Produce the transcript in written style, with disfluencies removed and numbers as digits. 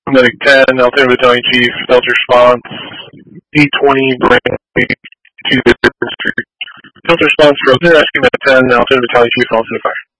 Medic 10, Altoona Battalion Chief, Delta Response, D20, bring me to the district. Delta Response, Road Rescue, Medic 10, Altoona Battalion Chief, also fire.